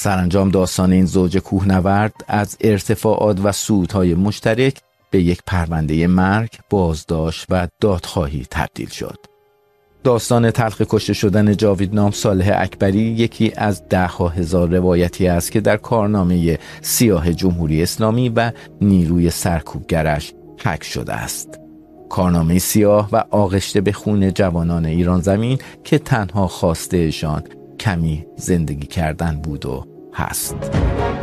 سرانجام داستان این زوج کوهنورد از ارتفاعات و صعودهای مشترک به یک پرونده مرگ، بازداشت و دادخواهی تبدیل شد. داستان تلخ کشته شدن جاوید نام صالح اکبری یکی از ده‌ها هزار روایتی است که در کارنامه سیاه جمهوری اسلامی و نیروی سرکوبگرش حک شده است. کارنامه سیاه و آغشته به خون جوانان ایران زمین که تنها خواستهشان کمی زندگی کردن بود و هست.